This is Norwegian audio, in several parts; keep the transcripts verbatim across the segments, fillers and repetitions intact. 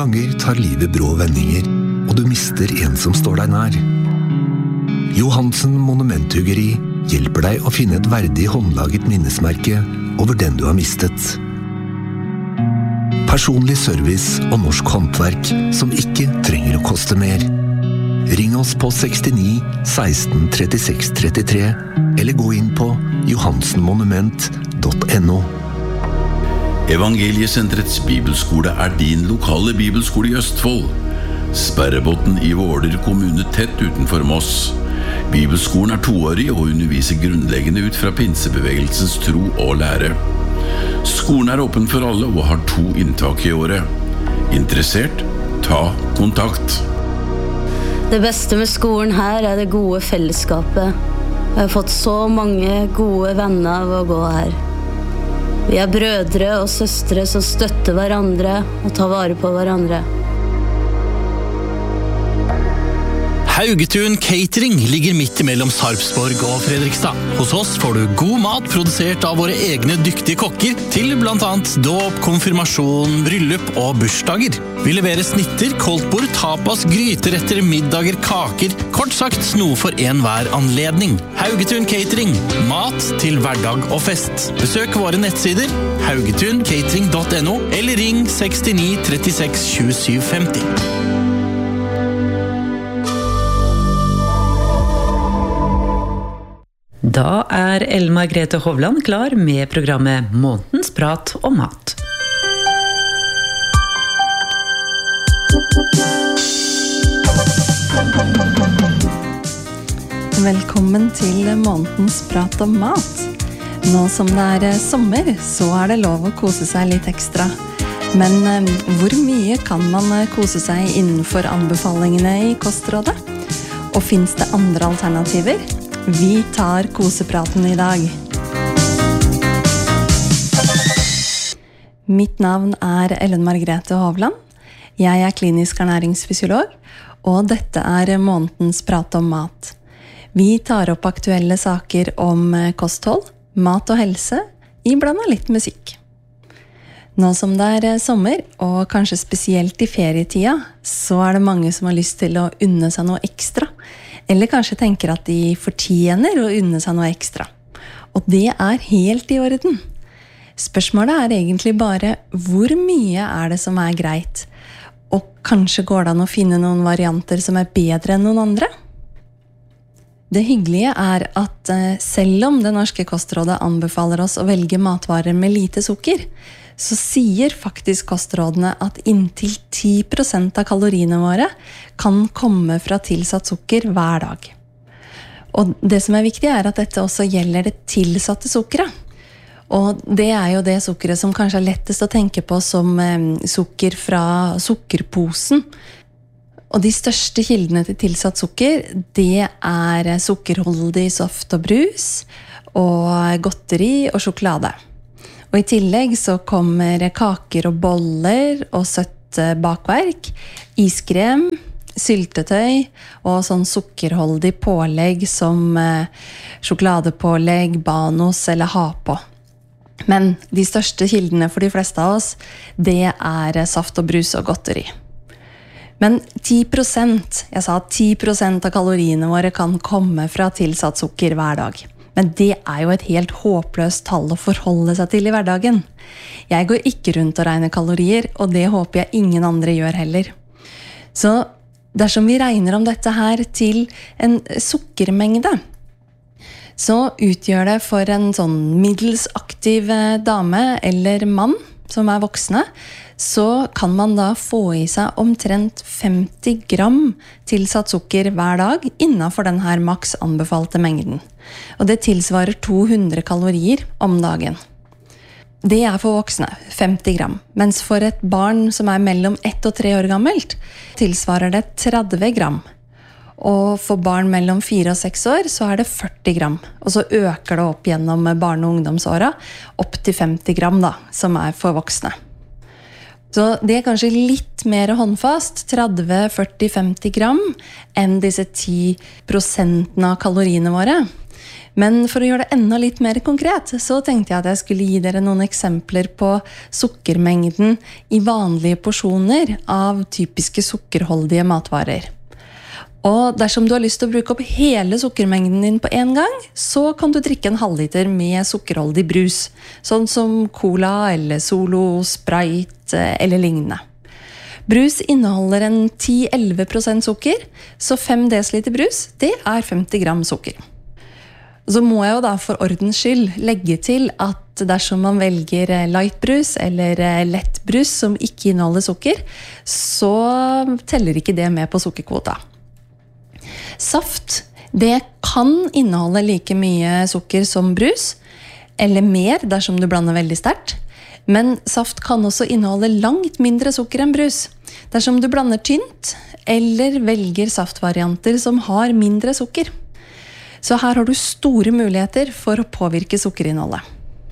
ganger tar livet brå vendinger, og du mister en som står deg nær. Johansen Monumenthuggeri hjelper deg å finne et verdig håndlaget minnesmerke over den du har mistet. Personlig service og norsk håndverk som ikke trenger å koste mer. Ring oss på sekstini seksten trettiseks trettitre eller gå inn på johansenmonument punktum no. Evangeliesenterets bibelskole er din lokale bibelskole i Østfold. Sperrebotn i Våler kommune tett utenfor Moss. Bibelskolen er toårig og underviser grunnleggende ut fra pinsebevegelsens tro og lære. Skolen er åpen for alle og har to inntak i året. Interessert? Ta kontakt. Det beste med skolen her er det gode fellesskapet. Jeg har fått så mange gode venner av å gå her. Vi er brødre og søstre som støtter hverandre og tar vare på hverandre. Haugetun Catering ligger midt imellom Sarpsborg og Fredrikstad. Hos oss får du god mat produsert av våre egne dyktige kokker til blant annet dåp, konfirmasjon, bryllup og bursdager. Vi leverer snitter, koldtbord, tapas, gryteretter, middager, kaker, kort sagt noe for en hver anledning. Haugetun Catering, mat til hverdag og fest. Besøk våre nettsider haugetun catering punktum no eller ring sekstini trettiseks tjuesju femti. Da er Ellen Margrethe Hovland klar med programmet Månedens prat om mat. Velkommen til Månedens prat om mat. Nå som det er sommer, så er det lov å kose seg litt ekstra. Men hvor mye kan man kose seg innenfor anbefalingene i kostrådet? Og finnes det andre alternativer? Vi tar kosepraten i dag. Mitt navn er Ellen Margrethe Hovland. Jeg er klinisk ernæringsfysiolog, og dette er månedens prat om mat. Vi tar opp aktuelle saker om kosthold, mat og helse, iblandet litt musikk. Nå som det er sommer, og kanskje spesielt i ferietida, så er det mange som har lyst til å unne seg noe ekstra. Eller kanskje tenker at de fortjener å unne seg noe ekstra. Og det er helt i orden. Spørsmålet er egentlig bare hvor mye er det som er greit? Og kanskje går det an å finne noen varianter som er bedre enn noen andre? Det hyggelige er at selv om det norske kostrådet anbefaler oss å velge matvarer med lite sukker, så sier faktisk kostrådene at inntil ti prosent av kaloriene våre kan komme fra tilsatt sukker hver dag. Og det som er viktig er at dette også gjelder det tilsatte sukkeret. Og det er jo det sukkeret som kanskje er lettest å tenke på som eh, sukker fra sukkerposen. Og de største kildene til tilsatt sukker, det er sukkerholdig soft og brus, og godteri og sjokolade. Og i tillegg så kommer kaker og boller og søtt bakverk, iskrem, syltetøy og sånn sukkerholdig pålegg som sjokoladepålegg, banos eller ha på. Men de største kildene for de fleste av oss, det er saft og brus og godteri. Men ti prosent, jeg sa ti prosent av kaloriene våre kan komme fra tilsatt sukker hver dag. Men det er jo et helt håpløst tall å forholde seg til i hverdagen. Jeg går ikke rundt og regner kalorier, og det håper jeg ingen andre gjør heller. Så dersom vi regner om dette her til en sukkermengde, så utgjør det for en sånn middels aktiv dame eller mann som er voksne, så kan man da få i seg omtrent femti gram tilsatt sukker hver dag innenfor den her maks anbefalte mengden. Og det tilsvarer to hundre kalorier om dagen. Det er for voksne, femti gram. Mens for et barn som er mellom ett og tre år gammelt, tilsvarer det tretti gram. Og for barn mellom fire og seks år så er det førti gram. Og så øker det opp gjennom barne- og ungdomsåra opp til femti gram da, som er for voksne. Så det er kanskje litt mer håndfast, tretti, førti, femti gram, enn disse ti prosentene av kaloriene våre. Men for å gjøre det enda litt mer konkret, så tenkte jeg at jeg skulle gi dere noen eksempler på sukkermengden i vanlige porsjoner av typiske sukkerholdige matvarer. Og dersom du har lyst til å bruke opp hele sukkermengden din på en gang, så kan du drikke en halvliter med sukkerholdig brus, sånn som cola eller Solo, Sprite eller lignende. Brus inneholder en ti til elleve prosent sukker, så fem desiliter brus, det er femti gram sukker. Så må jeg jo da for ordens skyld legge til at dersom man velger lightbrus eller lettbrus som ikke inneholder sukker, så teller ikke det med på sukkerkvota. Saft, det kan inneholde like mye sukker som brus, eller mer dersom du blander veldig sterkt. Men saft kan også inneholde langt mindre sukker enn brus, dersom du blander tynt eller velger saftvarianter som har mindre sukker. Så her har du store muligheter for å påvirke sukkerinnholdet.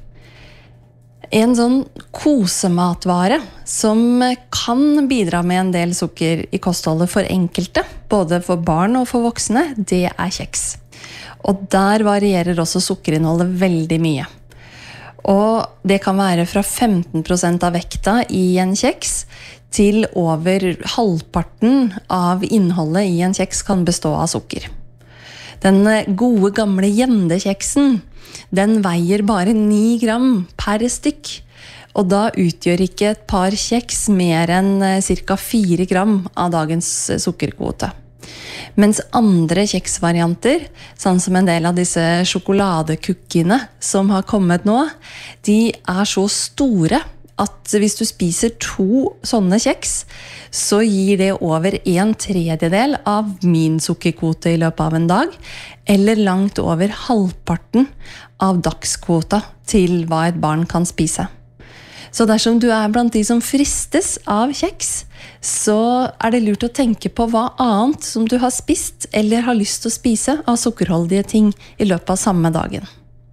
En sånn kosematvare som kan bidra med en del sukker i kostholdet for enkelte, både for barn og for voksne, det er kjeks. Og der varierer også sukkerinnholdet veldig mye. Og det kan være fra femten prosent av vekta i en kjeks til over halvparten av innholdet i en kjeks kan bestå av sukker. Den gode gamle gjendekjeksen, den veier bare ni gram per stykk, og da utgjør ikke et par kjeks mer enn cirka fire gram av dagens sukkerkvote. Mens andre kjeksvarianter, sånn som en del av disse sjokoladekukkiene som har kommet nå, de er så store at hvis du spiser to sånne kjeks, så gir det over en tredjedel av min sukkerkvote i løpet av en dag, eller langt over halvparten av dagskvota til hva et barn kan spise. Så dersom du er blant de som fristes av kjeks, så er det lurt å tenke på hva annet som du har spist eller har lyst til å spise av sukkerholdige ting i løpet av samme dagen.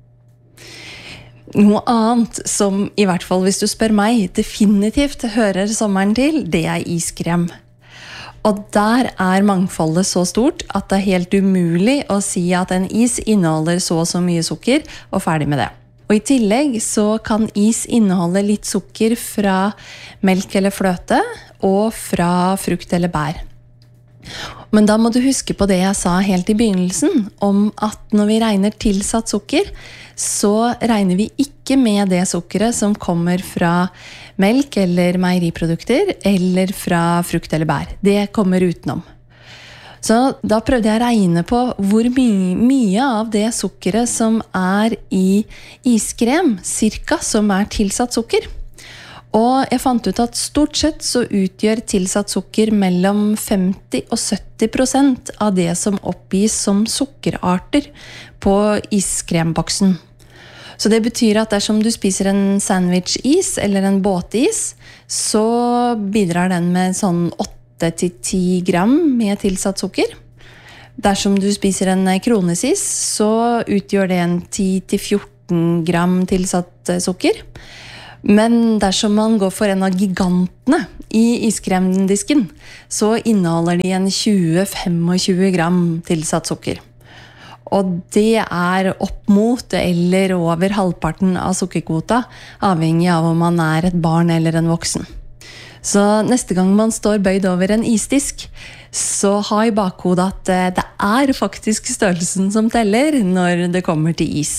Noe annet som, i hvert fall hvis du spør meg, definitivt hører sommeren til, det er iskrem. Og der er mangfoldet så stort at det er helt umulig å si at en is inneholder så og så mye sukker, og ferdig med det. Og i tillegg så kan is inneholde litt sukker fra melk eller fløte, og fra frukt eller bær. Men da må du huske på det jeg sa helt i begynnelsen, om at når vi regner tilsatt sukker, så regner vi ikke med det sukkeret som kommer fra melk eller meieriprodukter, eller fra frukt eller bær. Det kommer utenom. Så da prøvde jeg å regne på hvor my- mye av det sukkeret som er i iskrem, cirka, som er tilsatt sukker. Og jeg fant ut at stort sett så utgjør tilsatt sukker mellom femti og sytti prosent av det som oppgis som sukkerarter på iskremboksen. Så det betyr at dersom du spiser en sandwich-is eller en båtis, så bidrar den med sånn åtte til ti gram med tilsatt sukker. Dersom du spiser en kronesis, så utgjør det en ti til fjorten gram tilsatt sukker. Men dersom man går for en av gigantene i iskremdisken, så inneholder de en tjue til tjuefem gram tilsatt sukker. Og det er opp mot eller over halvparten av sukkerkvota, avhengig av om man er et barn eller en voksen. Så neste gang man står bøyd over en isdisk, så ha i bakhodet at det er faktisk størrelsen som teller når det kommer til is.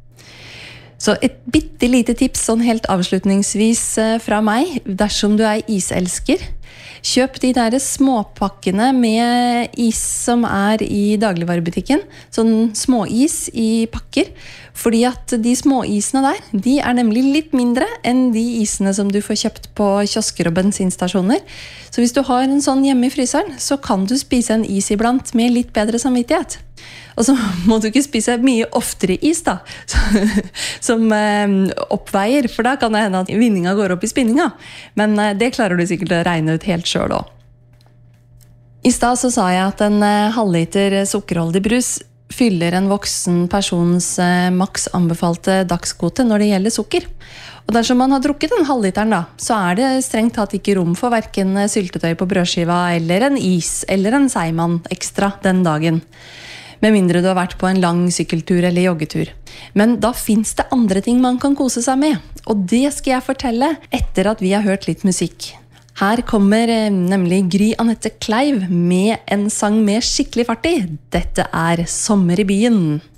Så et bitte lite tips sånn helt avslutningsvis fra meg, dersom du er iselsker, kjøp de der småpakkene med is som er i dagligvarebutikken, sånn småis i pakker, fordi at de småisene der, de er nemlig litt mindre enn de isene som du får kjøpt på kiosker og bensinstasjoner. Så hvis du har en sånn hjemme i fryseren, så kan du spise en is iblant med litt bedre samvittighet. Og så må du ikke spise mye oftere is da, som eh, oppveier, for da kan det hende at vinninga går opp i spinninga. Men eh, det klarer du sikkert å regne ut helt selv også. I stad så sa jeg at en eh, halvliter sukkerholdig brus fyller en voksen persons eh, maks anbefalte dagskvote når det gjelder sukker. Og dersom man har drukket en halvliteren da, så er det strengt tatt ikke rom for hverken syltetøy på brødskiva eller en is eller en seigmann ekstra den dagen. Med mindre du har vært på en lang sykkeltur eller joggetur. Men da finnes det andre ting man kan kose seg med, og det skal jeg fortelle etter at vi har hørt litt musikk. Her kommer nemlig Gry Anette Kleiv med en sang med skikkelig fart i. Dette er Sommer i byen.